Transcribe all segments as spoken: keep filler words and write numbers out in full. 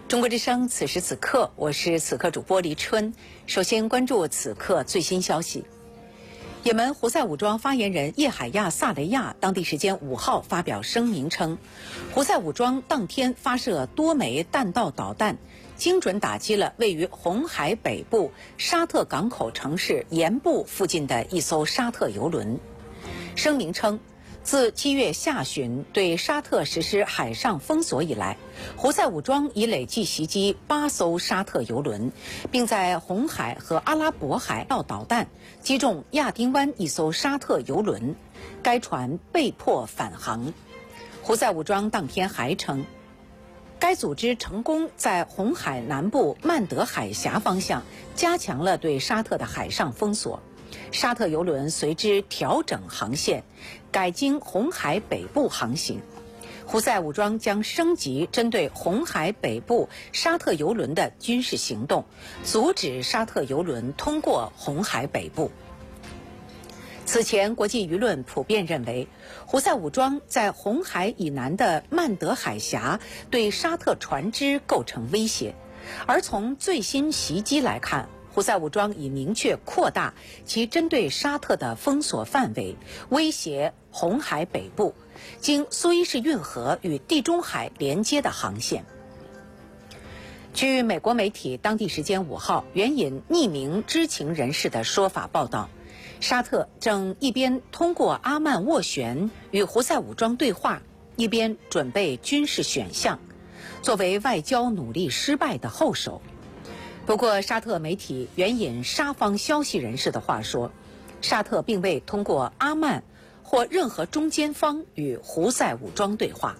中国之声，此时此刻，我是此刻主播黎春。首先关注此刻最新消息。也门胡塞武装发言人叶海亚·萨雷亚当地时间五号发表声明称，胡塞武装当天发射多枚弹道导弹，精准打击了位于红海北部沙特港口城市盐部附近的一艘沙特油轮。声明称，自七月下旬对沙特实施海上封锁以来，胡塞武装已累计袭击八艘沙特油轮，并在红海和阿拉伯海导导弹击中亚丁湾一艘沙特油轮，该船被迫返航。胡塞武装当天还称，该组织成功在红海南部曼德海峡方向加强了对沙特的海上封锁。沙特油轮随之调整航线，改经红海北部航行。胡塞武装将升级针对红海北部沙特油轮的军事行动，阻止沙特油轮通过红海北部。此前，国际舆论普遍认为，胡塞武装在红海以南的曼德海峡对沙特船只构成威胁，而从最新袭击来看，胡塞武装已明确扩大其针对沙特的封锁范围，威胁红海北部经苏伊士运河与地中海连接的航线。据美国媒体当地时间五号援引匿名知情人士的说法报道，沙特正一边通过阿曼斡旋与胡塞武装对话，一边准备军事选项，作为外交努力失败的后手。不过，沙特媒体援引沙方消息人士的话说，沙特并未通过阿曼或任何中间方与胡塞武装对话。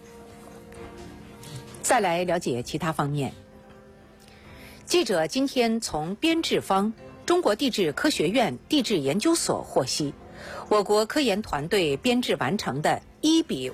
再来了解其他方面。记者今天从编制方中国地质科学院地质研究所获悉，我国科研团队编制完成的一比